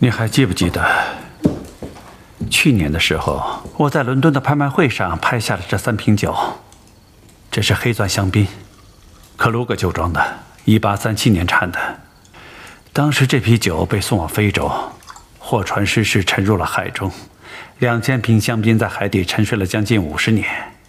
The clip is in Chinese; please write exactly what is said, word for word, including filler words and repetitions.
你还记不记得，去年的时候，我在伦敦的拍卖会上拍下了这三瓶酒？这是黑钻香槟，克鲁格酒庄的，一八三七年产的。当时这批酒被送往非洲，货船失事沉入了海中，两千瓶香槟在海底沉睡了将近五十年。